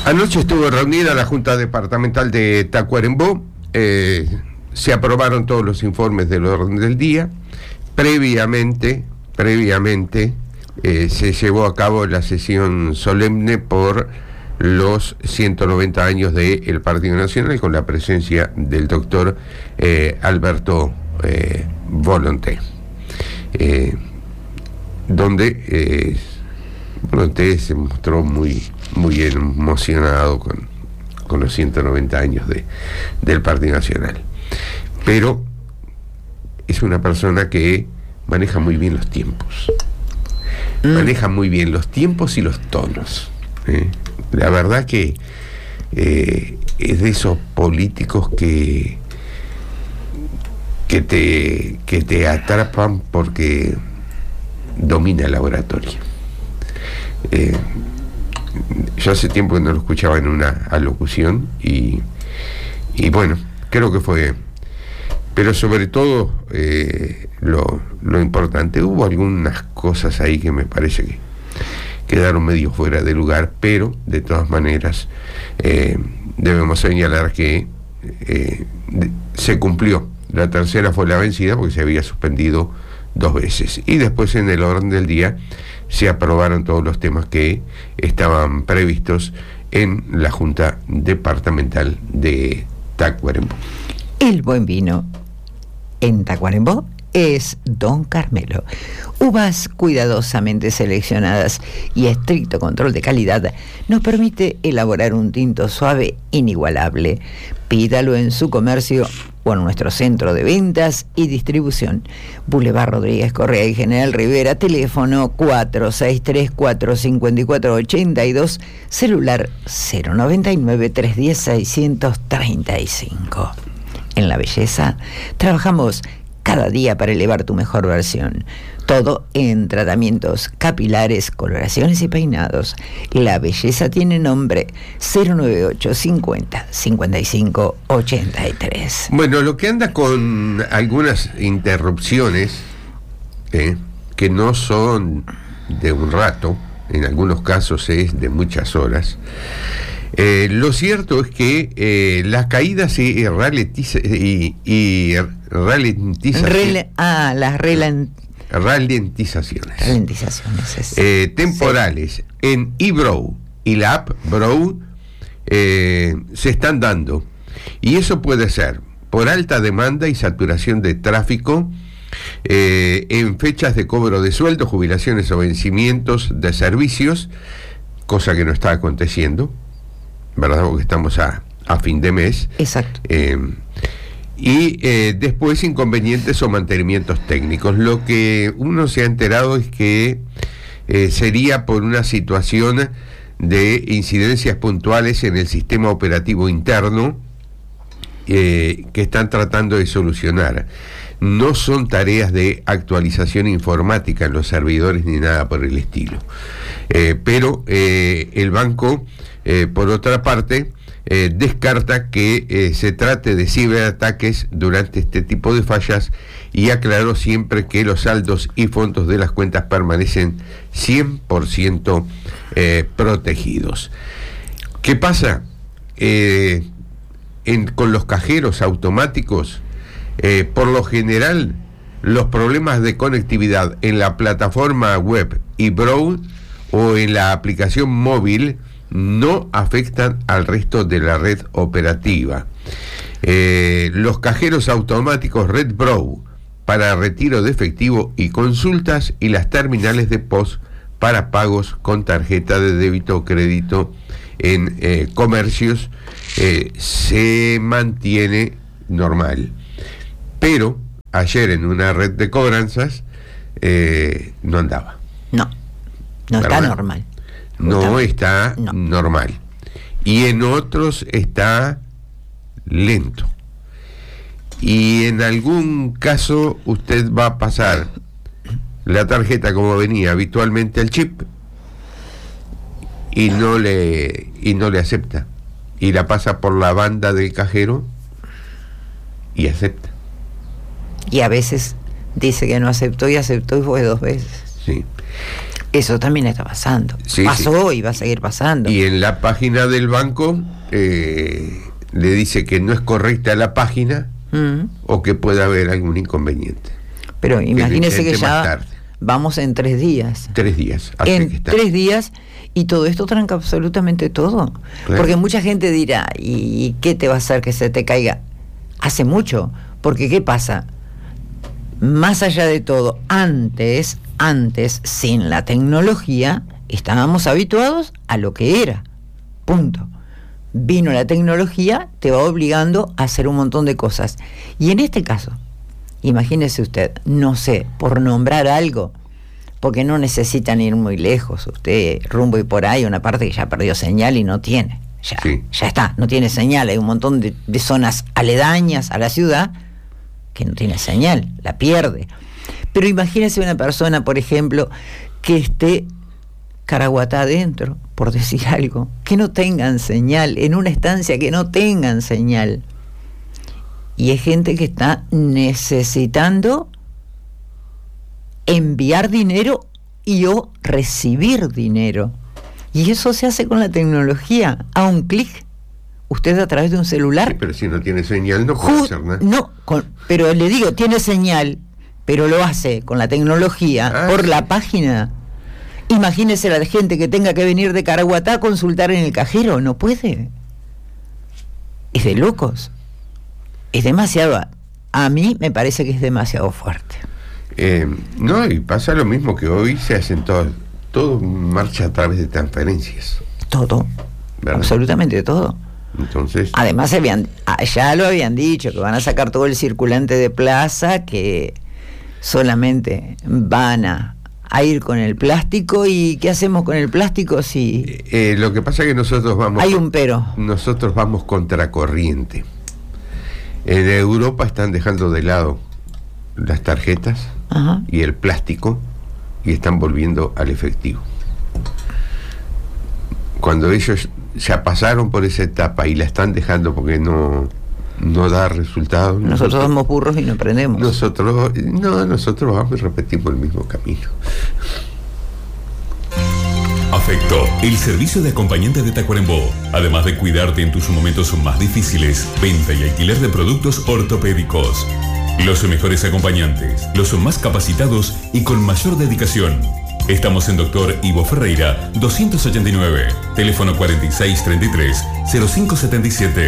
Anoche estuvo reunida la Junta Departamental de Tacuarembó. Se aprobaron todos los informes del orden del día. Previamente se llevó a cabo la sesión solemne por los 190 años del Partido Nacional, con la presencia del doctor Alberto Volonté, donde Volonté se mostró muy emocionado con los 190 años del Partido Nacional. Pero es una persona que maneja muy bien los tiempos. Maneja muy bien los tiempos y los tonos. La verdad que es de esos políticos que te atrapan porque domina la oratoria. Yo hace tiempo que no lo escuchaba en una alocución y bueno, creo que fue, pero sobre todo lo importante, hubo algunas cosas ahí que me parece que quedaron medio fuera de lugar, pero de todas maneras debemos señalar que se cumplió. La tercera fue la vencida porque se había suspendido 2 veces, y después en el orden del día se aprobaron todos los temas que estaban previstos en la Junta Departamental de Tacuarembó. El buen vino en Tacuarembó es Don Carmelo. Uvas cuidadosamente seleccionadas y estricto control de calidad nos permite elaborar un tinto suave inigualable. Pídalo en su comercio o en nuestro centro de ventas y distribución. Boulevard Rodríguez Correa y General Rivera, teléfono 463-454-82, celular 099-310-635. En La Belleza trabajamos cada día para elevar tu mejor versión. Todo en tratamientos capilares, coloraciones y peinados. La Belleza tiene nombre: 098-50-55-83. Bueno, lo que anda con algunas interrupciones, que no son de un rato, en algunos casos es de muchas horas. Lo cierto es que las caídas y ralentizaciones temporales en eBrow y la app Brow se están dando, y eso puede ser por alta demanda y saturación de tráfico en fechas de cobro de sueldos, jubilaciones o vencimientos de servicios, cosa que no está aconteciendo, ¿verdad? Porque estamos a fin de mes. Exacto. Y después inconvenientes o mantenimientos técnicos. Lo que uno se ha enterado es que sería por una situación de incidencias puntuales en el sistema operativo interno que están tratando de solucionar. No son tareas de actualización informática en los servidores ni nada por el estilo. Pero el banco, por otra parte, descarta que se trate de ciberataques durante este tipo de fallas, y aclaró siempre que los saldos y fondos de las cuentas permanecen 100% protegidos. ¿Qué pasa? Con los cajeros automáticos, por lo general, los problemas de conectividad en la plataforma web eBrow o en la aplicación móvil no afectan al resto de la red operativa. Los cajeros automáticos Red Brow para retiro de efectivo y consultas, y las terminales de POS para pagos con tarjeta de débito o crédito en comercios se mantiene normal. Pero ayer en una red de cobranzas no andaba. No está normal. No está normal. Y en otros está lento. Y en algún caso usted va a pasar la tarjeta como venía habitualmente al chip y no le acepta. Y la pasa por la banda del cajero y acepta. Y a veces dice que no aceptó y fue 2 veces. Sí. Eso también está pasando. Sí, Pasó sí. y va a seguir pasando. Y en la página del banco le dice que no es correcta la página o que puede haber algún inconveniente. Pero lo imagínese que intente más ya tarde. vamos en 3 días. 3 días. hasta que En está. 3 días, y todo esto tranca absolutamente todo. Claro. Porque mucha gente dirá, ¿y qué te va a hacer que se te caiga? Hace mucho. Porque ¿qué pasa? Más allá de todo, antes, sin la tecnología, estábamos habituados a lo que era. Punto. Vino la tecnología, te va obligando a hacer un montón de cosas. Y en este caso, imagínese usted, no sé, por nombrar algo, porque no necesitan ir muy lejos, usted rumbo y por ahí, una parte que ya perdió señal y no tiene. Ya está, no tiene señal. Hay un montón de zonas aledañas a la ciudad que no tiene señal, la pierde. Pero imagínese una persona, por ejemplo, que esté Caraguatá adentro, por decir algo, que no tengan señal, en una estancia que no tengan señal. Y es gente que está necesitando enviar dinero y o recibir dinero. Y eso se hace con la tecnología, a un clic. Usted a través de un celular. Sí, pero si no tiene señal no puede hacer nada. No, pero le digo, tiene señal, pero lo hace con la tecnología, por la página. Imagínese la gente que tenga que venir de Caraguatá a consultar en el cajero, no puede. Es de locos. Es demasiado. A mí me parece que es demasiado fuerte. No, y pasa lo mismo, que hoy se hacen todo marcha a través de transferencias. Todo. ¿Verdad? Absolutamente todo. Entonces, además ya lo habían dicho, que van a sacar todo el circulante de plaza, que solamente van a ir con el plástico. ¿Y qué hacemos con el plástico si lo que pasa es que nosotros vamos... Hay un pero. Nosotros vamos contracorriente. En Europa están dejando de lado las tarjetas y el plástico y están volviendo al efectivo. Cuando ellos ya pasaron por esa etapa y la están dejando porque no da resultados. Nosotros somos burros y no aprendemos. Nosotros vamos y repetimos el mismo camino. Afecto, el servicio de acompañante de Tacuarembó. Además de cuidarte en tus momentos más difíciles, venta y alquiler de productos ortopédicos. Los mejores acompañantes, los más capacitados y con mayor dedicación. Estamos en Dr. Ivo Ferreira, 289, teléfono 4633-0577.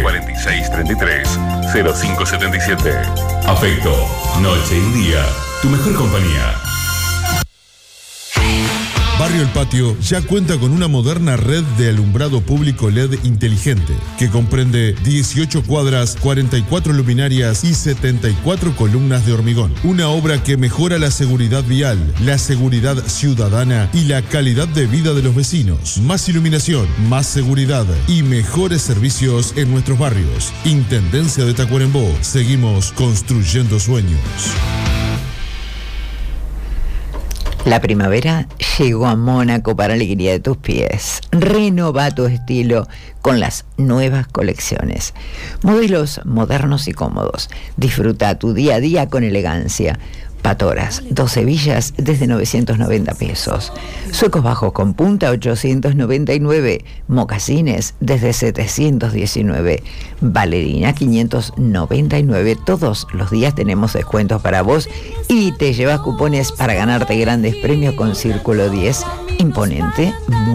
4633-0577. Afecto, noche y día, tu mejor compañía. Barrio El Patio ya cuenta con una moderna red de alumbrado público LED inteligente que comprende 18 cuadras, 44 luminarias y 74 columnas de hormigón. Una obra que mejora la seguridad vial, la seguridad ciudadana y la calidad de vida de los vecinos. Más iluminación, más seguridad y mejores servicios en nuestros barrios. Intendencia de Tacuarembó. Seguimos construyendo sueños. La primavera llegó a Mónaco para alegría de tus pies. Renova tu estilo con las nuevas colecciones. Modelos modernos y cómodos. Disfruta tu día a día con elegancia. Patoras, 2 hebillas desde 990 pesos. Suecos bajos con punta, 899. Mocasines desde 719. Valerina, 599. Todos los días tenemos descuentos para vos y te llevas cupones para ganarte grandes premios con Círculo 10. Imponente,